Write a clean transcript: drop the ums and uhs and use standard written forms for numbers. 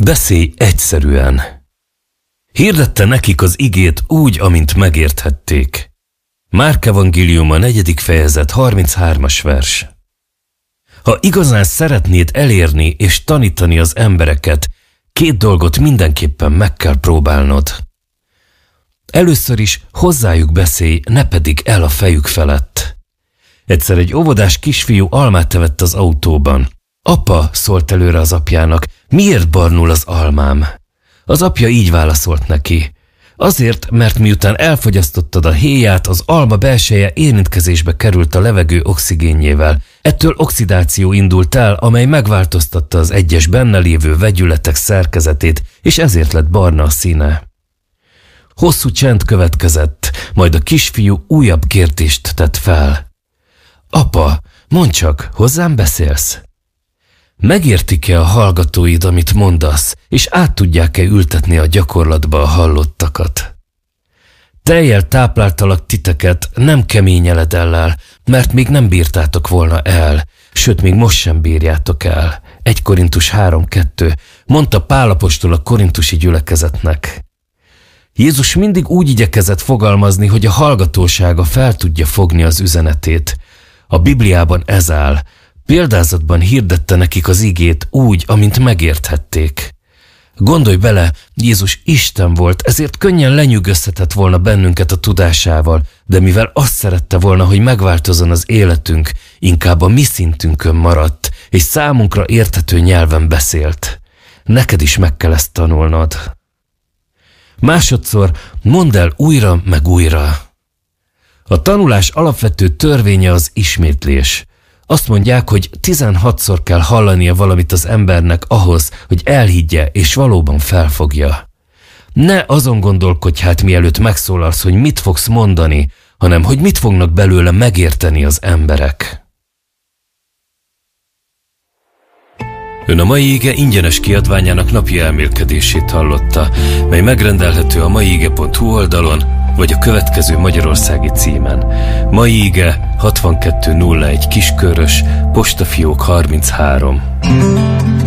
Beszélj egyszerűen. Hirdette nekik az igét úgy, amint megérthették. Márk evangéliuma 4. fejezet 33. vers. Ha igazán szeretnéd elérni és tanítani az embereket, 2 dolgot mindenképpen meg kell próbálnod. Először is hozzájuk beszélj, ne pedig el a fejük felett. Egyszer egy óvodás kisfiú almát evett az autóban. Apa, szólt előre az apjának, miért barnul az almám? Az apja így válaszolt neki. Azért, mert miután elfogyasztottad a héját, az alma belseje érintkezésbe került a levegő oxigénjével. Ettől oxidáció indult el, amely megváltoztatta az egyes benne lévő vegyületek szerkezetét, és ezért lett barna a színe. Hosszú csend következett, majd a kisfiú újabb kérdést tett fel. Apa, mondd csak, hozzám beszélsz? Megértik-e a hallgatóid, amit mondasz, és át tudják-e ültetni a gyakorlatba a hallottakat? Tejjel tápláltalak titeket, nem kemény eledellel, mert még nem bírtátok volna el, sőt, még most sem bírjátok el. 1 Korintus 3:2, mondta Pál apostol a korintusi gyülekezetnek. Jézus mindig úgy igyekezett fogalmazni, hogy a hallgatósága fel tudja fogni az üzenetét. A Bibliában ez áll. Példázatban hirdette nekik az igét úgy, amint megérthették. Gondolj bele, Jézus Isten volt, ezért könnyen lenyűgözhetett volna bennünket a tudásával, de mivel azt szerette volna, hogy megváltozzon az életünk, inkább a mi szintünkön maradt, és számunkra érthető nyelven beszélt. Neked is meg kell ezt tanulnod. Másodszor mondd el újra meg újra. A tanulás alapvető törvénye az ismétlés. Azt mondják, hogy 16-szor kell hallania valamit az embernek ahhoz, hogy elhiggye és valóban felfogja. Ne azon gondolkodj hát, mielőtt megszólalsz, hogy mit fogsz mondani, hanem hogy mit fognak belőle megérteni az emberek. Ön a Mai Ige ingyenes kiadványának napi elmélkedését hallotta, mely megrendelhető a maiige.hu oldalon, vagy a következő magyarországi címen. Mai Ige 6201 Kiskörös, postafiók 33.